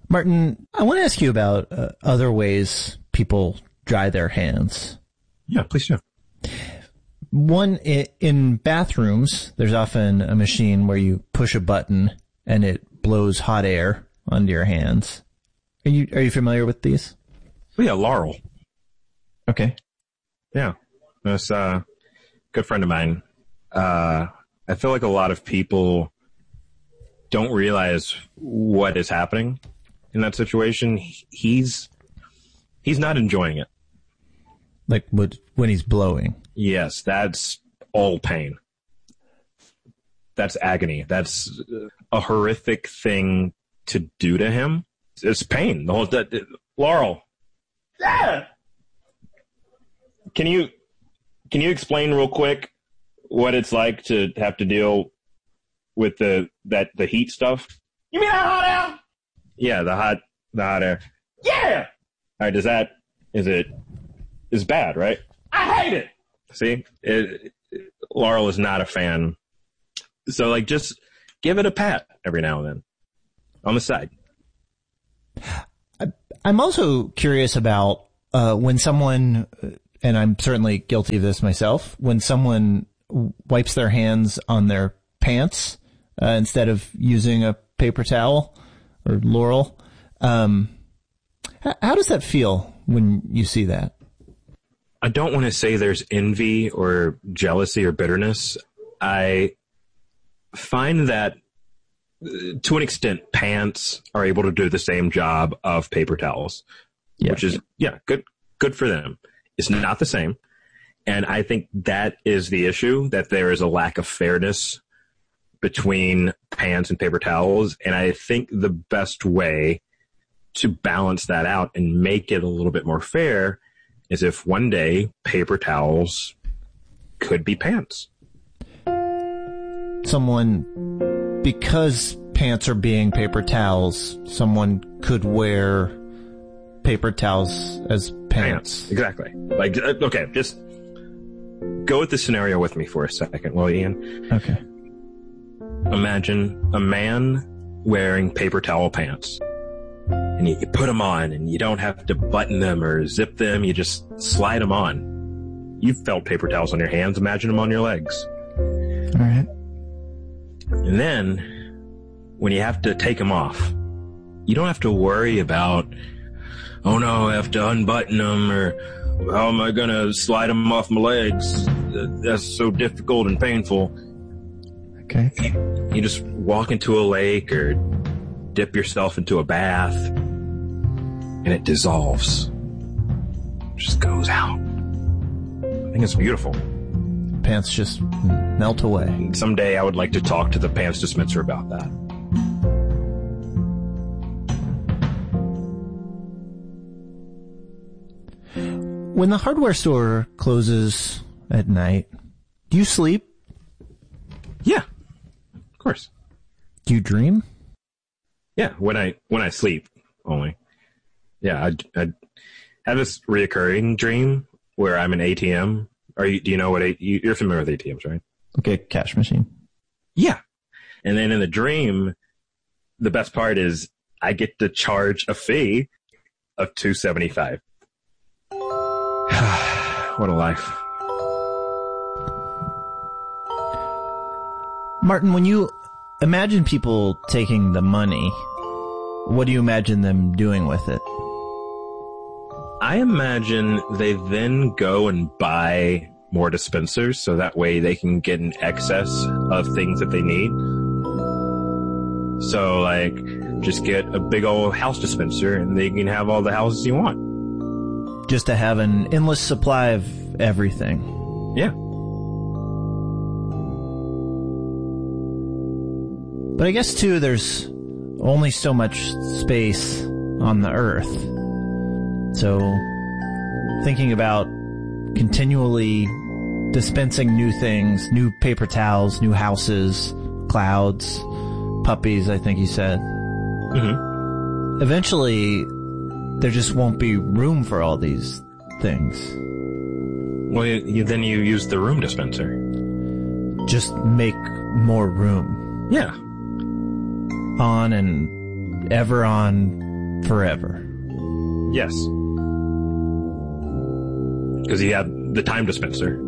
Martin, I want to ask you about other ways people dry their hands. Yeah, please do. One, in bathrooms, there's often a machine where you push a button and it blows hot air onto your hands. Are you familiar with these? Yeah, Laurel. Okay. Yeah. That's a good friend of mine. I feel like a lot of people don't realize what is happening in that situation. He's not enjoying it. Like when he's blowing. Yes, that's all pain. That's agony. That's a horrific thing to do to him. It's pain. The whole Laurel. Yeah. Can you explain real quick what it's like to have to deal with the heat stuff? You mean that hot air? Yeah, the hot air. Yeah. All right. It's bad, right? I hate it. See, Laurel is not a fan. So, like, just give it a pat every now and then on the side. I'm also curious about when someone, and I'm certainly guilty of this myself, when someone wipes their hands on their pants instead of using a paper towel or Laurel. How does that feel when you see that? I don't want to say there's envy or jealousy or bitterness. I find that to an extent, pants are able to do the same job of paper towels, which is, good for them. It's not the same. And I think that is the issue, that there is a lack of fairness between pants and paper towels. And I think the best way to balance that out and make it a little bit more fair is if one day paper towels could be pants. Because pants are being paper towels, someone could wear paper towels as pants. Exactly. Like, okay, just go with the scenario with me for a second, will you, Ian? Okay. Imagine a man wearing paper towel pants. And you put them on, and you don't have to button them or zip them. You just slide them on. You've felt paper towels on your hands. Imagine them on your legs. All right. And then, when you have to take them off, you don't have to worry about, oh no, I have to unbutton them, or how am I going to slide them off my legs? That's so difficult and painful. Okay. You just walk into a lake or dip yourself into a bath, and it dissolves. It just goes out. I think it's beautiful. Pants just melt away. And someday I would like to talk to the pants dispenser about that. When the hardware store closes at night, do you sleep? Yeah, of course. Do you dream? Yeah, when I sleep only. Yeah, I have this reoccurring dream where I'm an ATM. Do you know what you're familiar with ATMs, right? Okay, cash machine. Yeah. And then in the dream, the best part is I get to charge a fee of $2.75. What a life. Martin, when you imagine people taking the money, what do you imagine them doing with it? I imagine they then go and buy more dispensers so that way they can get an excess of things that they need. So, like, just get a big old house dispenser and they can have all the houses you want. Just to have an endless supply of everything. Yeah. But I guess, too, there's only so much space on the earth. So, thinking about continually dispensing new things, new paper towels, new houses, clouds, puppies, I think you said. Mm-hmm. Eventually, there just won't be room for all these things. Well, then you use the room dispenser. Just make more room. Yeah. On and ever on forever. Yes. Because he had the time dispenser.